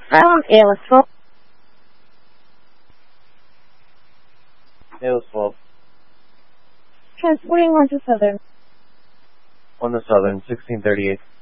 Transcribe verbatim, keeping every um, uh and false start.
Island Alice twelve. Alice twelve. Transporting on to Southern. On the Southern, sixteen thirty-eight.